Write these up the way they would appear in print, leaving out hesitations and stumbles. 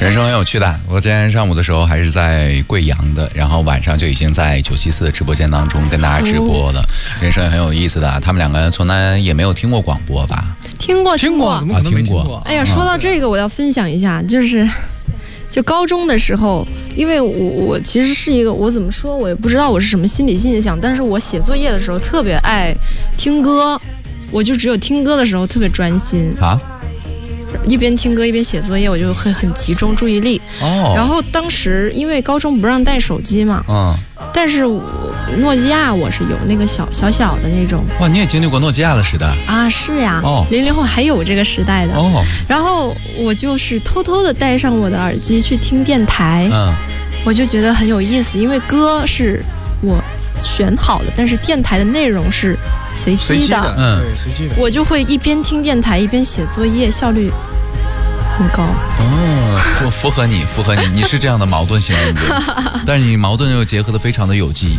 人生很有趣的，我今天上午的时候还是在贵阳的，然后晚上就已经在974的直播间当中跟大家直播了。人生也很有意思的，他们两个人从来也没有听过广播吧？ 听过， 怎么可能没听过？ 哎呀，说到这个，我要分享一下，就高中的时候，因为我其实是一个，我怎么说，我也不知道我是什么心理现象，但是我写作业的时候特别爱听歌，我就只有听歌的时候特别专心啊。一边听歌一边写作业，我就会很集中注意力。哦。然后当时因为高中不让带手机嘛，但是诺基亚我是有那个小的那种。 哇，你也经历过诺基亚的时代啊？是呀。哦。00后还有这个时代的。哦。然后我就是偷偷的戴上我的耳机去听电台。我就觉得很有意思，因为歌是我选好的，但是电台的内容是随机的。 对，随机的。 我就会一边听电台一边写作业，效率很高。 我符合你，你是这样的矛盾型人格，但是你矛盾又结合的非常的有机。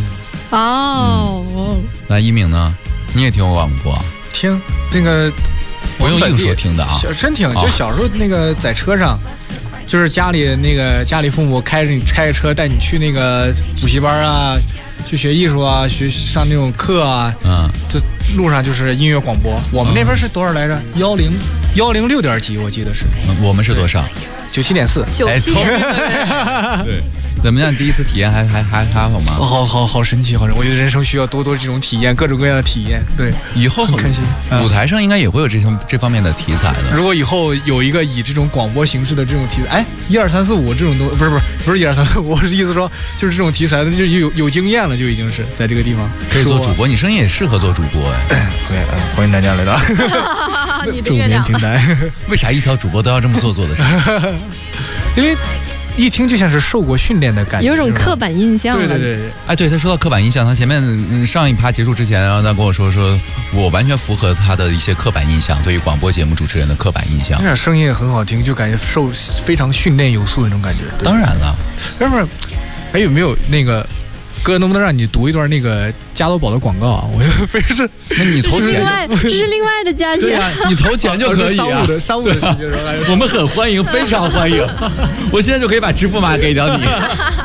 那一鸣呢？你也听过广播？ 听那个不用硬说听的啊， 真听。就小时候那个在车上，就是家里父母开着车带你去那个补习班啊，去学艺术啊，上那种课啊。这路上就是音乐广播。我们那边是多少来着？106点几，我记得是。 我们是多少 ？97.4。 97.4。 对。怎么样？第一次体验还好吗？ 好神奇，好神奇！我觉得人生需要多这种体验，各种各样的体验。对， 以后很开心。 舞台上应该也会有这方面的题材的。 如果以后有一个以这种广播形式的这种题材，12345这种东，不是12345，我是意思说就是这种题材的，就有经验了，就已经是在这个地方可以做主播。你声音也适合做主播哎。 欢迎大家来到助眠平台。 为啥一条主播都要这么做的事？ 因为一听就像是受过训练的感觉， 有种刻板印象了。 对。 哎，对，他说到刻板印象，他前面上一趴结束之前，然后他跟我说我完全符合他的一些刻板印象，对于广播节目主持人的刻板印象。 声音也很好听，就感觉非常训练有素的那种感觉。 当然了， 要不然还有没有那个？哥，能不能让你读一段那个加多宝的广告啊？我就非是， 那你投钱， 这是另外的价钱。 你投钱就可以啊。 商务的事情， 我们很欢迎，非常欢迎。我现在就可以把支付码给到你。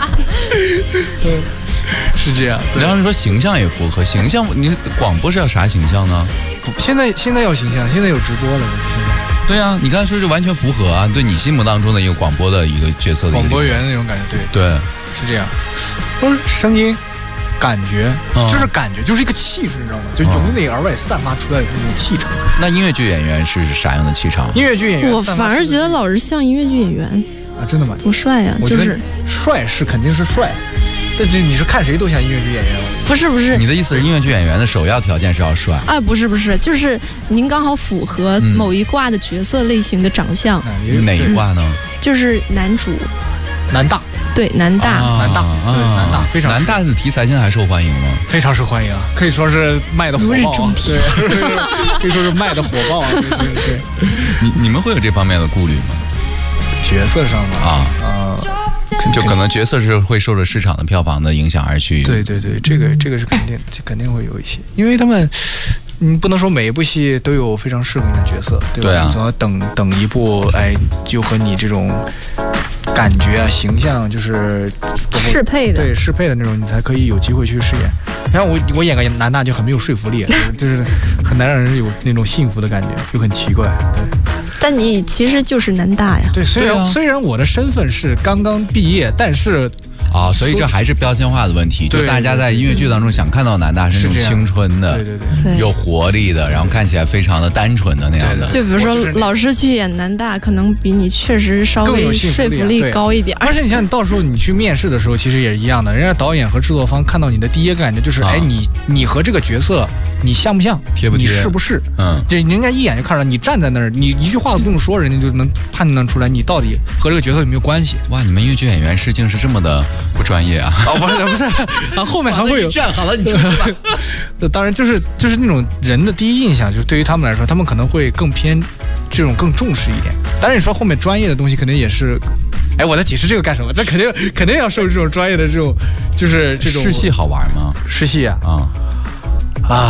是这样。 然后你说形象也符合，形象你广播是要啥形象呢？ 现在要形象，现在有直播了。 对啊，你刚才说是完全符合啊，对你心目当中的一个广播的一个角色的广播员的那种感觉， 对， 是这样。不是声音，感觉就是感觉，就是一个气势，你知道吗？就由内而外散发出来的那种气场。 那音乐剧演员是啥样的气场？ 音乐剧演员， 我反而觉得老是像音乐剧演员啊，真的吗？ 多帅呀！ 我觉得帅是肯定是帅。但是你是看谁都像音乐剧演员？ 不是， 你的意思是音乐剧演员的首要条件是要帅啊？不是，就是您刚好符合某一卦的角色类型的长相。 哪一卦呢？ 就是男主， 男大。 对，男大， 对，男大非常。 男大的题材现在还受欢迎吗？ 非常受欢迎啊，可以说是卖的火爆啊。对，可以说是卖的火爆啊。对。 你们会有这方面的顾虑吗？ 角色上吗？ 就可能角色是会受着市场的票房的影响而去。 对，这个是肯定会有一些，因为他们，不能说每一部戏都有非常适合你的角色，对吧？对啊，你总要等一部，就和你这种感觉啊、形象就是适配的， 对，适配的那种，你才可以有机会去饰演。然后我演个男大就很没有说服力，就是很难让人有那种幸福的感觉，就很奇怪，对。 但你其实就是男大呀。 对，虽然我的身份是刚刚毕业，但是所以这还是标签化的问题。就大家在音乐剧当中想看到男大是那种青春的， 对， 有活力的，然后看起来非常的单纯的那样的。 就比如说老师去演男大，可能比你确实稍微说服力高一点。 而且你像到时候你去面试的时候，其实也是一样的。人家导演和制作方看到你的第一个感觉就是，你和这个角色你像不像， 贴不贴， 你是不是？就人家一眼就看出来，你站在那儿，你一句话都不用说，人家就能判断出来你到底和这个角色有没有关系。 哇，你们音乐剧演员是竟是这么的不专业啊！ 不是，后面还会有。 站好了，你说吧。 当然就是那种人的第一印象，就是对于他们来说，他们可能会更偏这种更重视一点。当然你说后面专业的东西肯定也是。我在解释这个干什么？这肯定要受这种专业的这种，就是这种。 试戏好玩吗？ 试戏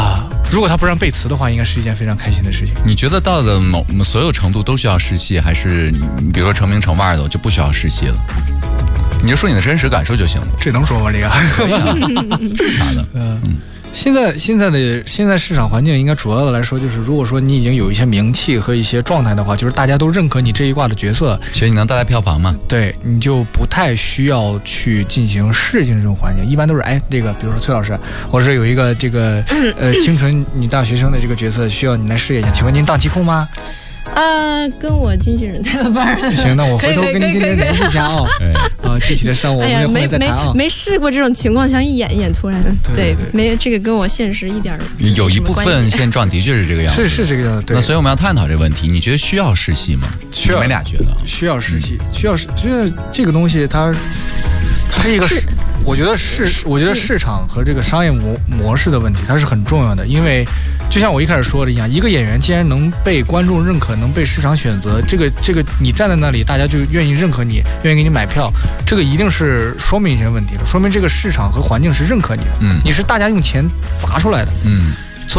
如果他不让背词的话，应该是一件非常开心的事情。 你觉得到了所有程度都需要试戏，还是比如说成名成腕的就不需要试戏了？你就说你的真实感受就行了。 这能说吗？这个可以啊，是啥的？ 现在市场环境应该主要的来说，就是如果说你已经有一些名气和一些状态的话，就是大家都认可你这一挂的角色， 其实你能带来票房吗？ 对，你就不太需要去进行试镜这种环境，一般都是这个比如说崔老师，我是有一个这个清纯女大学生的这个角色需要你来试一下，请问您档期控吗？ 跟我经纪人谈班儿。 行，那我回头跟您经纪人联系一下啊。具体的商务我们会再谈啊。 没试过这种情况，想演一演，突然对，没这个跟我现实一点有一部分现状的确是这个样子， 是这个样子。对， 那所以我们要探讨这个问题，你觉得需要试戏吗？ 需要， 你们俩觉得需要试戏，就是这个东西它是一个我觉得市场和这个商业模式的问题，它是很重要的。因为就像我一开始说的一样，一个演员既然能被观众认可，能被市场选择，这个你站在那里，大家就愿意认可你，愿意给你买票，这个一定是说明一些问题的，说明这个市场和环境是认可你的。你是大家用钱砸出来的。